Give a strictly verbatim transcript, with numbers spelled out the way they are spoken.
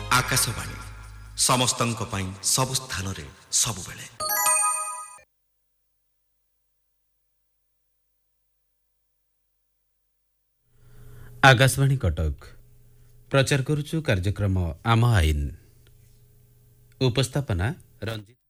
आकाशवाणी समस्तंक ପାଇଁ ସବୁ ସ୍ଥାନରେ ସବୁବେଳେ। आकाशवाणी कटक प्रचार करुचु कार्यक्रम आम आईन उपस्थापना रंजित।